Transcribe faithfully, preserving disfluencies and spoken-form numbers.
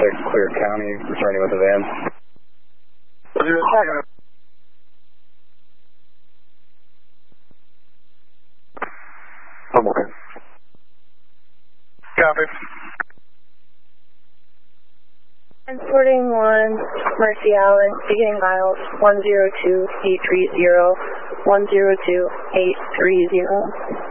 six, Clear County, returning with the van. Zero seven. I'm okay. Copy. Transporting one, Mercy Allen, beginning miles one zero two eight three zero, one zero two eight three zero.